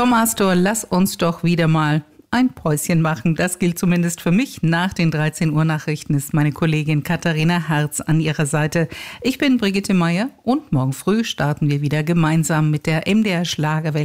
Tom Astor, lass uns doch wieder mal ein Päuschen machen. Das gilt zumindest für mich. Nach den 13 Uhr Nachrichten ist meine Kollegin Katharina Herz an ihrer Seite. Ich bin Brigitte Meier und morgen früh starten wir wieder gemeinsam mit der MDR Schlagerwelt